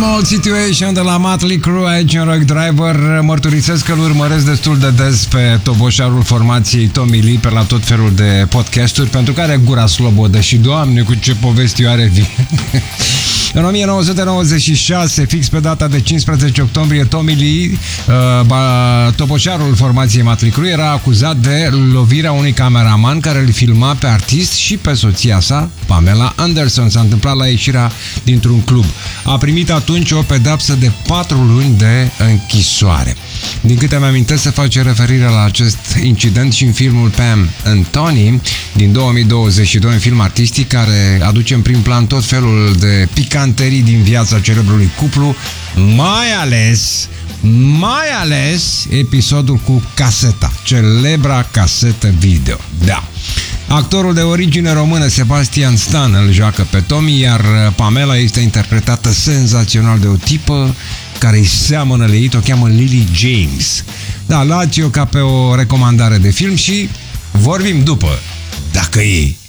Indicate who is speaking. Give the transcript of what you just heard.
Speaker 1: Old Situation de la Motley Crue aici în Rock Driver. Mărturisesc că îl urmăresc destul de des pe toboșarul formației Tommy Lee pe la tot felul de podcasturi, pentru care gura slobodă și Doamne cu ce povestioare vine. În 1996, fix pe data de 15 octombrie, Tommy Lee, toboșarul formației Motley Crue, era acuzat de lovirea unui cameraman care îl filma pe artist și pe soția sa, Pamela Anderson. S-a întâmplat la ieșirea dintr-un club. A primit atunci o pedapsă de 4 luni de închisoare. Din câte mi amintesc, se face referire la acest incident și în filmul Pam and Tony din 2022, un film artistic care aduce în prim plan tot felul de picanterii din viața celebrului cuplu, mai ales episodul cu caseta, celebra casetă video. Da. Actorul de origine română Sebastian Stan îl joacă pe Tommy, iar Pamela este interpretată senzațional de o tipă care îi seamănă leit, o cheamă Lily James. Da, luați-o ca pe o recomandare de film și vorbim după, dacă e.